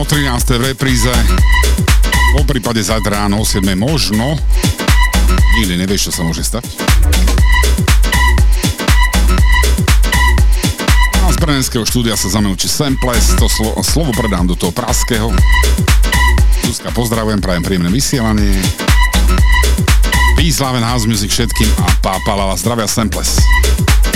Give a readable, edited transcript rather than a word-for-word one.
o 13. v repríze. Po prípade zajtra ráno o 7. možno. Nikdy nevieš, čo sa môže stať. A z Brněnského štúdia sa zamilčí Samples. To slovo predám do toho praského. Zuzka, pozdravujem, prajem príjemné vysielanie. Peace, love and house music všetkým a Pápalala, zdravia Samples.